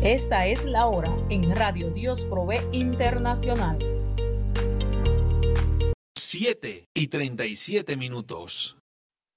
Esta es la hora en Radio Dios Provee Internacional. 7:37.